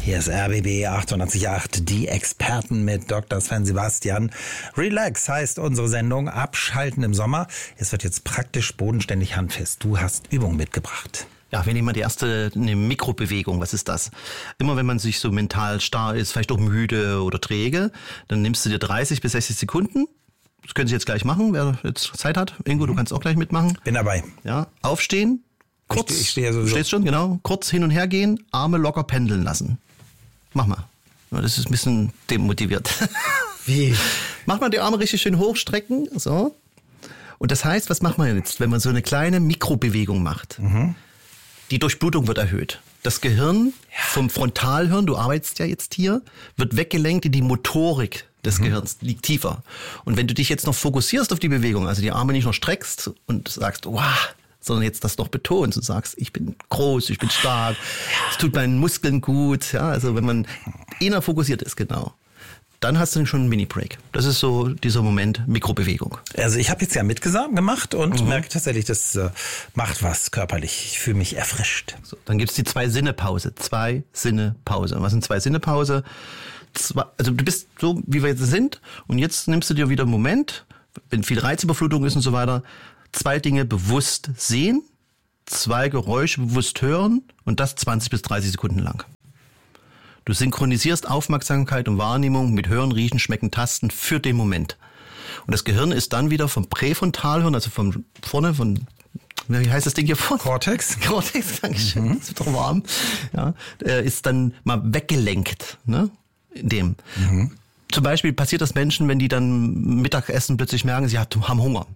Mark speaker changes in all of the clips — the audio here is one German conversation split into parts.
Speaker 1: Hier ist RBB 888, die Experten mit Dr. Sven Sebastian. Relax heißt unsere Sendung, abschalten im Sommer. Es wird jetzt praktisch bodenständig handfest. Du hast Übungen mitgebracht.
Speaker 2: Ja, wir nehmen mal die erste, eine Mikrobewegung. Was ist das? Immer wenn man sich so mental starr ist, vielleicht auch müde oder träge, dann nimmst du dir 30 bis 60 Sekunden. Das können Sie jetzt gleich machen, wer jetzt Zeit hat. Ingo, du kannst auch gleich mitmachen.
Speaker 1: Bin dabei.
Speaker 2: Ja, aufstehen. Kurz,
Speaker 1: ich stehe ja sowieso.
Speaker 2: Du stehst schon, genau. Kurz hin und her gehen, Arme locker pendeln lassen. Mach mal. Das ist ein bisschen demotiviert.
Speaker 1: Wie?
Speaker 2: Mach mal die Arme richtig schön hochstrecken. So. Und das heißt, was macht man jetzt, wenn man so eine kleine Mikrobewegung macht? Die Durchblutung wird erhöht. Das Gehirn vom Frontalhirn, du arbeitest ja jetzt hier, wird weggelenkt in die Motorik des Gehirns, liegt tiefer. Und wenn du dich jetzt noch fokussierst auf die Bewegung, also die Arme nicht noch streckst und sagst, wow, sondern jetzt das noch betonst und sagst, ich bin groß, ich bin stark, es tut meinen Muskeln gut. Ja, also wenn man inner fokussiert ist, genau, dann hast du schon einen Mini-Break. Das ist so dieser Moment Mikrobewegung.
Speaker 1: Also ich habe jetzt ja mitgemacht und merke tatsächlich, das macht was körperlich. Ich fühle mich erfrischt.
Speaker 2: So, dann gibt's die Zwei-Sinne-Pause. Zwei-Sinne-Pause. Was sind Zwei-Sinne-Pause? Also du bist so, wie wir jetzt sind, und jetzt nimmst du dir wieder einen Moment, wenn viel Reizüberflutung ist und so weiter, 2 Dinge bewusst sehen, 2 Geräusche bewusst hören und das 20 bis 30 Sekunden lang. Du synchronisierst Aufmerksamkeit und Wahrnehmung mit Hören, Riechen, Schmecken, Tasten für den Moment. Und das Gehirn ist dann wieder vom Präfrontalhirn, also von vorne, wie heißt das Ding hier vorne?
Speaker 1: Cortex.
Speaker 2: Cortex, dankeschön. Das wird doch warm. Ja, ist dann mal weggelenkt, ne? In dem. Zum Beispiel passiert das Menschen, wenn die dann Mittagessen plötzlich merken, sie haben Hunger.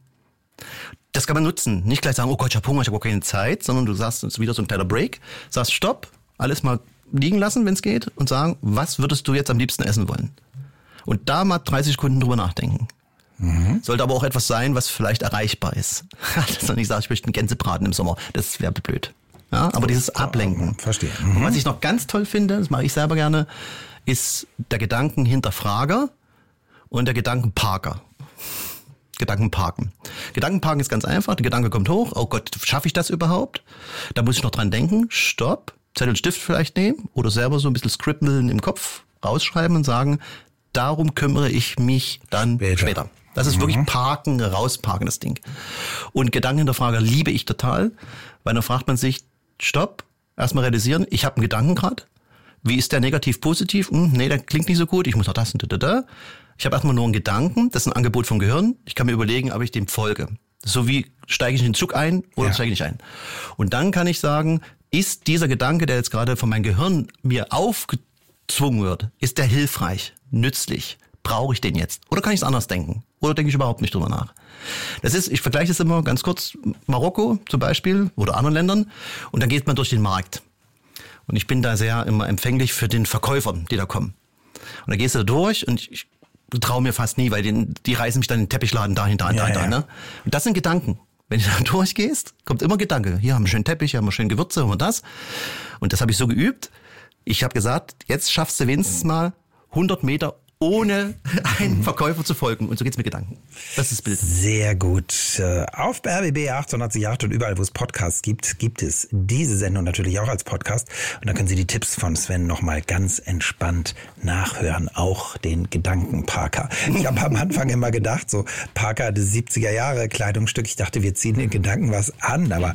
Speaker 2: Das kann man nutzen. Nicht gleich sagen, oh Gott, ich habe Hunger, ich habe auch keine Zeit, sondern du sagst, es ist wieder so ein kleiner Break, sagst Stopp, alles mal liegen lassen, wenn es geht, und sagen, was würdest du jetzt am liebsten essen wollen? Und da mal 30 Sekunden drüber nachdenken. Sollte aber auch etwas sein, was vielleicht erreichbar ist. Dass man nicht sagt, ich möchte einen Gänsebraten im Sommer. Das wäre blöd. Ja, aber dieses Ablenken.
Speaker 1: Verstehe.
Speaker 2: Und was ich noch ganz toll finde, das mache ich selber gerne, ist der Gedankenhinterfrager und der Gedankenparker. Gedankenparken. Gedankenparken ist ganz einfach. Der Gedanke kommt hoch. Oh Gott, schaffe ich das überhaupt? Da muss ich noch dran denken. Stopp. Zettel und Stift vielleicht nehmen oder selber so ein bisschen scribbeln im Kopf rausschreiben und sagen, darum kümmere ich mich dann später. Das ist wirklich parken, rausparken, das Ding. Und Gedankenhinterfrager liebe ich total, weil dann fragt man sich, stopp, erstmal realisieren, ich habe einen Gedanken gerade. Wie ist der negativ, positiv? Nee, der klingt nicht so gut, ich muss noch das und da. Ich habe erstmal nur einen Gedanken, das ist ein Angebot vom Gehirn. Ich kann mir überlegen, ob ich dem folge. So wie steige ich in den Zug ein oder steige ich nicht ein. Und dann kann ich sagen, ist dieser Gedanke, der jetzt gerade von meinem Gehirn mir aufgezwungen wird, ist der hilfreich, nützlich? Brauche ich den jetzt? Oder kann ich es anders denken? Oder denke ich überhaupt nicht drüber nach? Das ist, ich vergleiche das immer ganz kurz, Marokko zum Beispiel oder anderen Ländern, und dann geht man durch den Markt. Und ich bin da sehr immer empfänglich für den Verkäufern, die da kommen. Und da gehst du da durch und ich traue mir fast nie, weil die reißen mich dann in den Teppichladen dahin. Ne? Und das sind Gedanken. Wenn du da durchgehst, kommt immer Gedanke. Hier haben wir schön Teppich, hier haben wir schön Gewürze, haben wir das. Und das habe ich so geübt. Ich habe gesagt, jetzt schaffst du wenigstens mal 100 Meter ohne einen Verkäufer zu folgen. Und so geht's mit Gedanken. Das ist das Bild.
Speaker 1: Sehr gut. Auf RBB 888 und überall, wo es Podcasts gibt es diese Sendung natürlich auch als Podcast. Und dann können Sie die Tipps von Sven nochmal ganz entspannt nachhören. Auch den Gedankenparker. Ich habe am Anfang immer gedacht, so Parker des 70er Jahre Kleidungsstück. Ich dachte, wir ziehen den Gedanken was an. Aber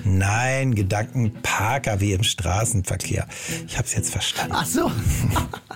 Speaker 1: nein, Gedankenparker wie im Straßenverkehr. Ich habe es jetzt verstanden.
Speaker 2: Ach so.